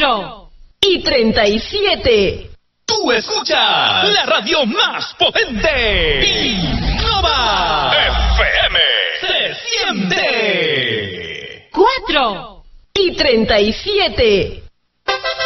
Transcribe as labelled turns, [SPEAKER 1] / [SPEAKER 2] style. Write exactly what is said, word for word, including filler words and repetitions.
[SPEAKER 1] cuatro y treinta y siete.
[SPEAKER 2] Tú escuchas la radio más potente. Innova F M. Se siente.
[SPEAKER 1] cuatro y treinta y siete.